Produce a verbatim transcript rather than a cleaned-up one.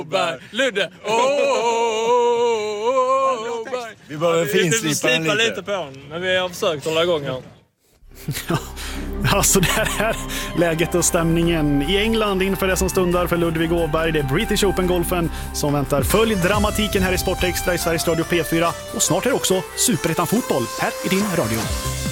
Ludde. Vi behöver finslipa den lite. lite på den, men vi har försökt hålla igång här. Alltså det här är läget och stämningen i England inför det som stundar för Ludvig Åberg. Det är British Open-golfen som väntar. Följ dramatiken här i Sport Extra i Sveriges Radio P fyra. Och snart är det också Superettan fotboll här i din radio.